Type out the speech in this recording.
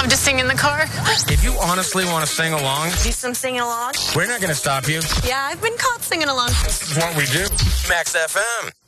love to sing in the car. If you honestly want to sing along, Do some singing along. we're not going to stop you. Yeah, I've been caught singing along. This is what we do. Max FM.